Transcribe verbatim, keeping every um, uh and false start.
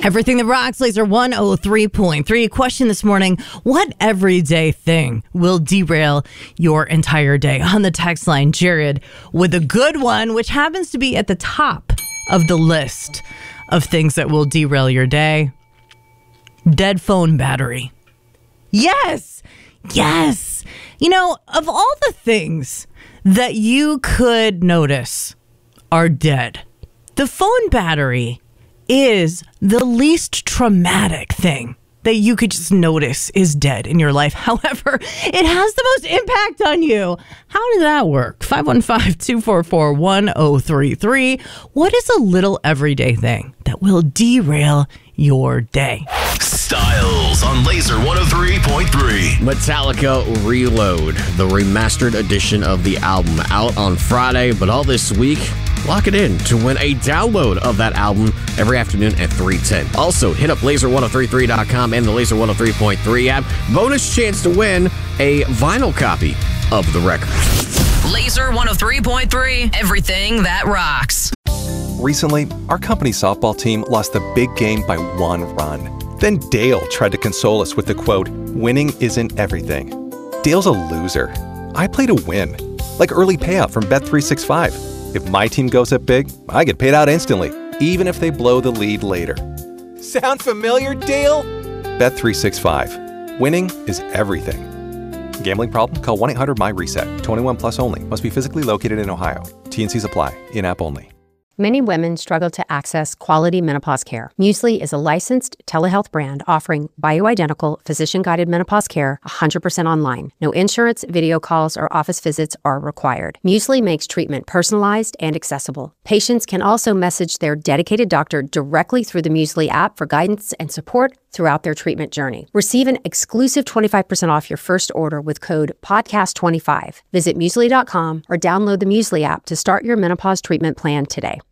Everything that rocks, Laser one oh three point three. Question this morning: what everyday thing will derail your entire day? On the text line, Jared with a good one, which happens to be at the top of the list of things that will derail your day. Dead phone battery. Yes! Yes! You know, of all the things that you could notice are dead, the phone battery is the least traumatic thing that you could just notice is dead in your life. However, it has the most impact on you. How does that work? five one five, two four four, one oh three three. What is a little everyday thing that will derail your day? Styles on Laser one oh three point three. Metallica Reload, the remastered edition of the album, out on Friday, but all this week, lock it in to win a download of that album every afternoon at three ten. Also, hit up laser one oh three three dot com and the Laser one oh three point three app. Bonus chance to win a vinyl copy of the record. Laser one oh three point three, everything that rocks. Recently, our company softball team lost the big game by one run. Then Dale tried to console us with the quote, "Winning isn't everything." Dale's a loser. I play to win, like early payout from Bet three sixty-five. If my team goes up big, I get paid out instantly, even if they blow the lead later. Sound familiar, Dale? Bet three sixty-five. Winning is everything. Gambling problem? Call one eight hundred my reset. twenty-one plus only. Must be physically located in Ohio. T and Cs apply. In-app only. Many women struggle to access quality menopause care. Muesli is a licensed telehealth brand offering bioidentical, physician-guided menopause care one hundred percent online. No insurance, video calls, or office visits are required. Muesli makes treatment personalized and accessible. Patients can also message their dedicated doctor directly through the Muesli app for guidance and support throughout their treatment journey. Receive an exclusive twenty-five percent off your first order with code podcast twenty-five. Visit muesli dot com or download the Muesli app to start your menopause treatment plan today.